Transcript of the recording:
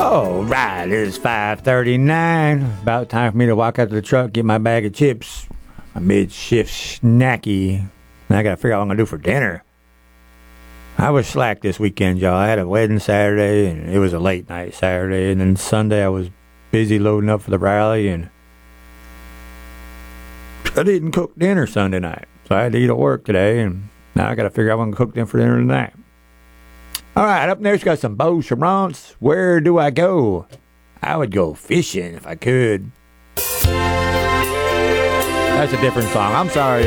All right, it's 5:39. About time for me to walk out to the truck, get my bag of chips, my mid-shift snacky. Now I got to figure out what I'm going to do for dinner. I was slack this weekend, y'all. I had a wedding Saturday, and it was a late night Saturday. And then Sunday, I was busy loading up for the rally, and I didn't cook dinner Sunday night. So I had to eat at work today, and now I got to figure out what I'm going to cook dinner for dinner tonight. All right, up there's got some Beau Charrance. Where do I go? I would go fishing if I could. That's a different song. I'm sorry,